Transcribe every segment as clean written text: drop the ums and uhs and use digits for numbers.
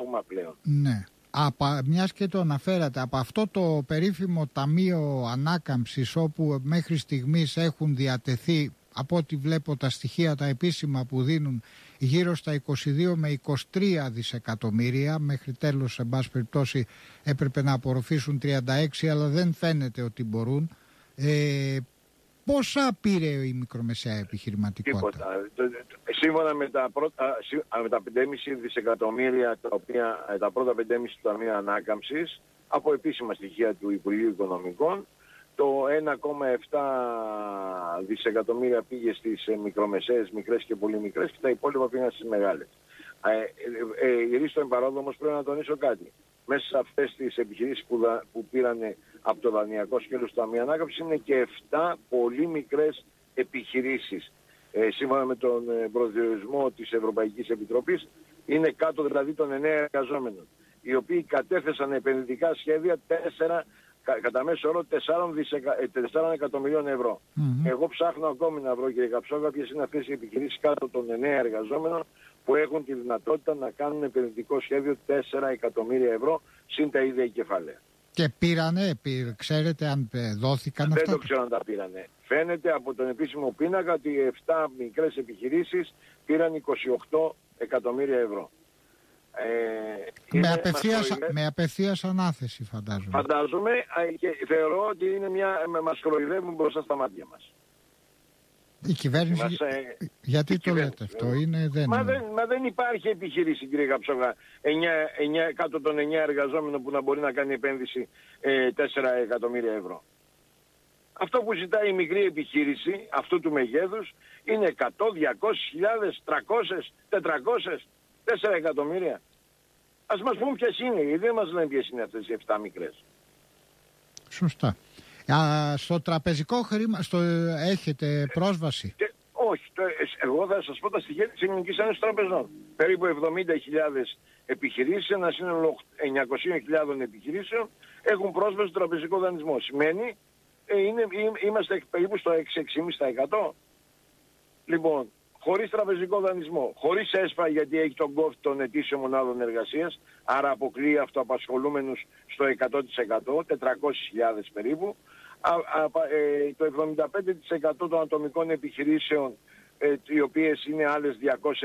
δόγμα πλέον. Ναι. Μιας και το αναφέρατε, από αυτό το περίφημο Ταμείο Ανάκαμψης, όπου μέχρι στιγμής έχουν διατεθεί, από ό,τι βλέπω τα στοιχεία τα επίσημα που δίνουν, γύρω στα 22 με 23 δισεκατομμύρια, μέχρι τέλος σε πάση περιπτώσει έπρεπε να απορροφήσουν 36, αλλά δεν φαίνεται ότι μπορούν. Πόσα πήρε η μικρομεσαία επιχειρηματικότητα? Τίποτα. Σύμφωνα με τα 5,5 δισεκατομμύρια, τα πρώτα 5,5 του Ταμείου Ανάκαμψης, από επίσημα στοιχεία του Υπουργείου Οικονομικών, το 1,7 δισεκατομμύρια πήγε στις μικρομεσαίες, μικρές και πολύ μικρές, και τα υπόλοιπα πήγαν στις μεγάλες. Γυρίσω στον παρόδο, όμως πρέπει να τονίσω κάτι. Μέσα σε αυτές τις επιχειρήσεις που πήραν από το δανειακό σκέλος του Ταμείου Ανάκαμψης είναι και 7 πολύ μικρές επιχειρήσεις. Σύμφωνα με τον προσδιορισμό της Ευρωπαϊκής Επιτροπής, είναι κάτω δηλαδή των 9 εργαζόμενων, οι οποίοι κατέθεσαν επενδυτικά σχέδια κατά μέσο όρο 4 εκατομμυρίων ευρώ. Εγώ ψάχνω ακόμη να βρω, κύριε Καψόγα, ποιες είναι αυτές οι επιχειρήσεις κάτω των 9 εργαζόμενων που έχουν τη δυνατότητα να κάνουν επενδυτικό σχέδιο 4 εκατομμύρια ευρώ συν τα ίδια κεφάλαια. Και πήρανε, ξέρετε αν δόθηκαν αυτά? Δεν το ξέρω αν τα πήρανε. Φαίνεται από τον επίσημο πίνακα ότι 7 μικρές επιχειρήσεις πήραν 28 εκατομμύρια ευρώ. Με απευθείας ανάθεση, φαντάζομαι. Φαντάζομαι, και θεωρώ ότι είναι μας κοροϊδεύουν μπροστά στα μάτια μας. Η κυβέρνηση, γιατί το λέτε αυτό? Μα δεν υπάρχει επιχείρηση, κύριε Καψόγα, κάτω των 9 εργαζόμενων που να μπορεί να κάνει επένδυση 4 εκατομμύρια ευρώ. Αυτό που ζητάει η μικρή επιχείρηση αυτού του μεγέθους είναι 100, 200, 1000, 300, 400, 4 εκατομμύρια. Ας μας πούν ποιες είναι, γιατί δεν μας λένε ποιες είναι αυτές οι 7 μικρές. Σωστά. Στο τραπεζικό χρήμα έχετε πρόσβαση? Όχι. Εγώ θα σας πω τα στοιχεία της Ελληνικής Ένωσης Τραπεζών. Περίπου 70.000 επιχειρήσεις, ένα σύνολο 900.000 επιχειρήσεων έχουν πρόσβαση στο τραπεζικό δανεισμό. Σημαίνει είμαστε περίπου στο 6-6,5%. Λοιπόν, χωρίς τραπεζικό δανεισμό, χωρίς ΕΣΠΑ, γιατί έχει τον κόφτη των ετήσιων μονάδων εργασίας, άρα αποκλείει αυτοαπασχολούμενους στο 100%, 400.000 περίπου. Το 75% των ατομικών επιχειρήσεων, οι οποίες είναι άλλες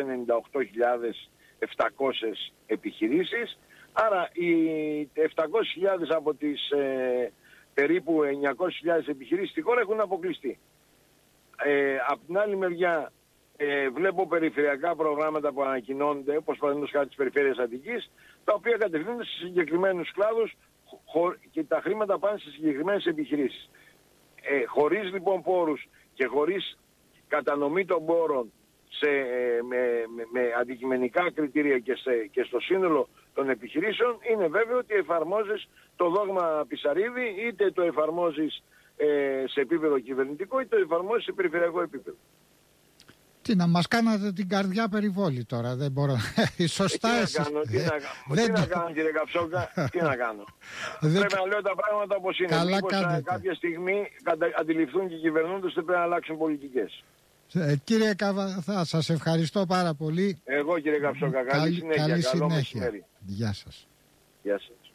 298.700 επιχειρήσεις. Άρα οι 700.000 από τις περίπου 900.000 επιχειρήσεις στη χώρα έχουν αποκλειστεί. Από την άλλη μεριά βλέπω περιφερειακά προγράμματα που ανακοινώνονται, όπως παραδείγματος χάρη της Περιφέρειας Αττικής, τα οποία κατευθύνονται σε συγκεκριμένους κλάδους και τα χρήματα πάνε σε συγκεκριμένες επιχειρήσεις. Χωρίς λοιπόν πόρους και χωρίς κατανομή των πόρων με αντικειμενικά κριτήρια και στο σύνολο των επιχειρήσεων, είναι βέβαιο ότι εφαρμόζεις το δόγμα Πισαρίδη, είτε το εφαρμόζεις σε επίπεδο κυβερνητικό, είτε το εφαρμόζεις σε περιφερειακό επίπεδο. Τι να μας κάνατε την καρδιά περιβόλη τώρα, δεν μπορώ. Σωστά εσείς. Τι να κάνω κύριε Καψόκα, τι να κάνω. Πρέπει να λέω τα πράγματα όπως είναι. Μήπως κάποια στιγμή αντιληφθούν και οι κυβερνώντες ότι πρέπει να αλλάξουν πολιτικές. Κύριε Καβαθά, σας ευχαριστώ πάρα πολύ. Εγώ κύριε Καψόκα, καλή συνέχεια. Καλή συνέχεια. Γεια σας. Γεια σας.